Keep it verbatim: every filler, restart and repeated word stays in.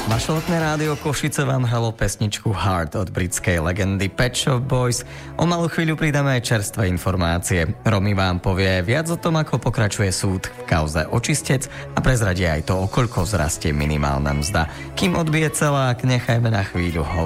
Vaše letné rádio Košice vám hralo pesničku Heart od britskej legendy Pet Shop Boys. O malú chvíľu pridáme aj čerstvé informácie. Romy vám povie viac o tom, ako pokračuje súd v kauze Očistec a prezradí aj to, o koľko vzrastie minimálna mzda. Kým odbije celák, nechajme na chvíľu ho